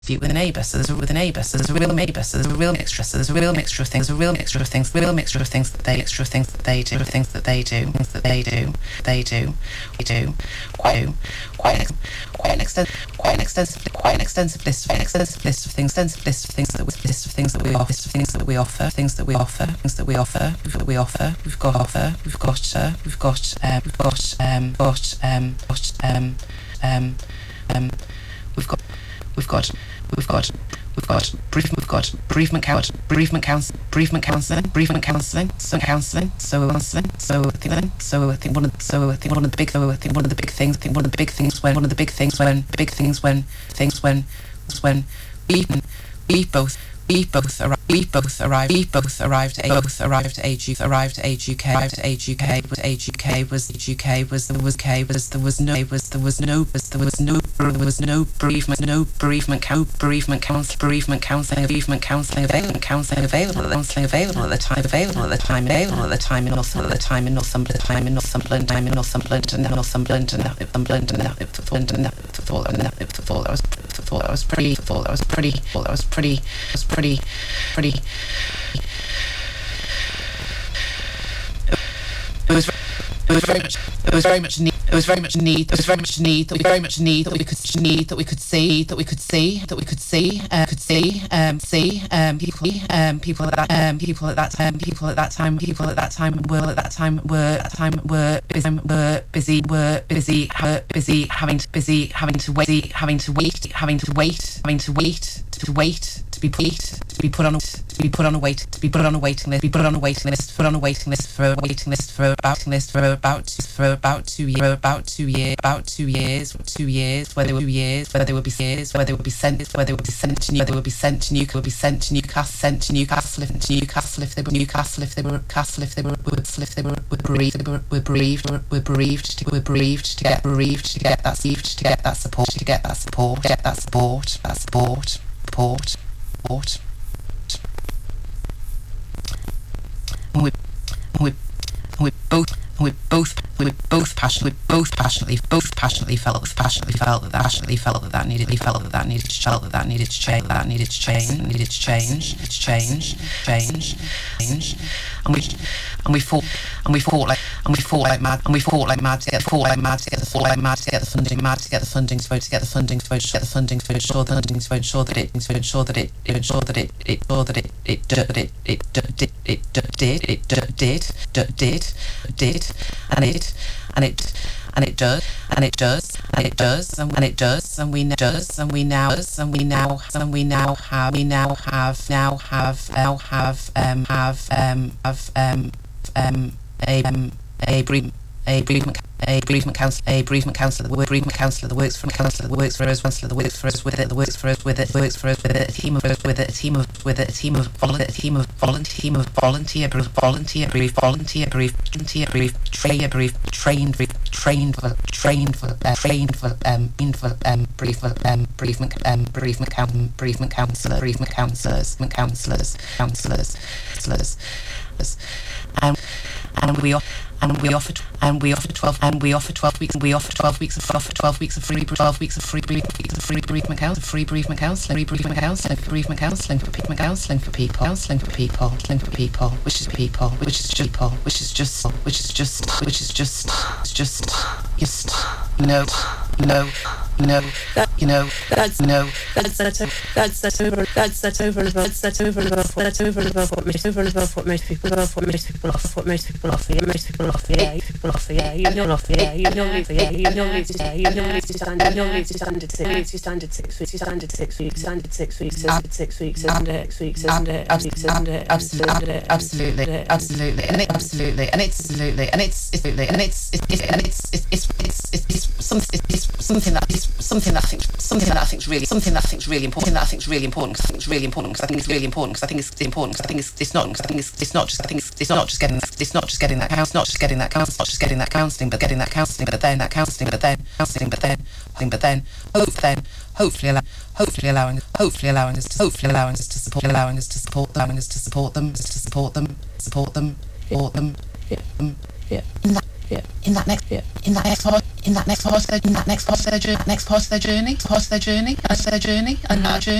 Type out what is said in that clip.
with a neighbour, so there's a neighbour, so there's a real neighbour, so there's a real mixture, so there's a real mixture of things, a real mixture of things, real mixture of things that they do, things that they do, quite an extensive list of things that we offer, We've got bereavement counselling. So I think one of the big things when we both arrived at Age UK was no bereavement counselling available at the time in Northumberland and thought that was pretty it was very much need that we could see people at that time were busy having to wait to be put on a waiting list for about 2 years, where they would be sent to Newcastle if they were bereaved to get that support. We both passionately felt that needed to change, and we fought like mad to get the funding to ensure a bereavement counsellor that works for us with it, a team of volunteer and we offer 12 weeks of free bereavement counselling for people, which is what most people offer. Standard 6 weeks, absolutely, and it's something that I think's really important. Because I think it's not just getting that counselling, but then hopefully allowing us to support them. Yeah. in that next part of their journey, and that journey,